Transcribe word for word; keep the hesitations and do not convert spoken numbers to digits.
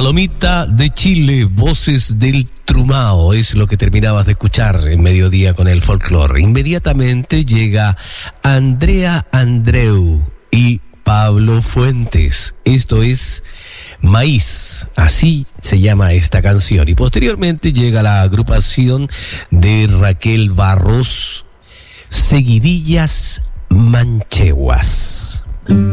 Palomita de Chile, Voces del Trumao, es lo que terminabas de escuchar en Mediodía con el folclore. Inmediatamente llega Andrea Andreu y Pablo Fuentes. Esto es Maíz, así se llama esta canción. Y posteriormente llega la agrupación de Raquel Barros, Seguidillas Mancheguas.